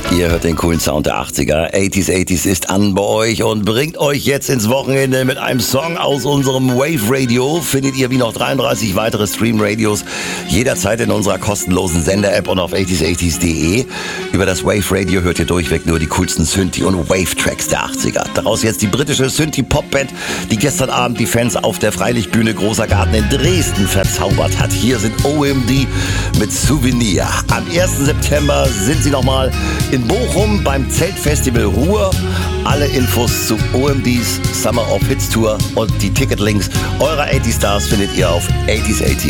Ihr hört den coolen Sound der 80er. 80s ist an bei euch und bringt euch jetzt ins Wochenende mit einem Song aus unserem Wave Radio. Findet ihr wie noch 33 weitere Stream-Radios jederzeit in unserer kostenlosen Sender-App und auf 80s.de. Über das Wave Radio hört ihr durchweg nur die coolsten Synthie- und Wave-Tracks der 80er. Daraus jetzt die britische Synthie-Pop-Band, die gestern Abend die Fans auf der Freilichtbühne Großer Garten in Dresden verzaubert hat. Hier sind OMD mit Souvenir. Am 1. September sind sie nochmal in Bochum beim Zeltfestival Ruhr. Alle Infos zu OMDs Summer of Hits Tour und die Ticketlinks eurer 80 Stars findet ihr auf 80s.